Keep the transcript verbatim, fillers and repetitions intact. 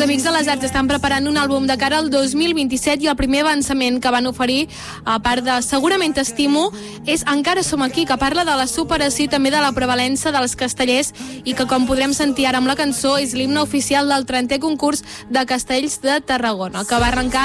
Amics de les Arts estan preparant un àlbum de cara al dos mil vint-i-set i el primer avançament que van oferir, a part de Segurament t'estimo, és Encara som aquí, que parla de la superació i també de la prevalença dels castellers i que, com podrem sentir ara amb la cançó, és l'himne oficial del trentè concurs de castells de Tarragona, que va arrencar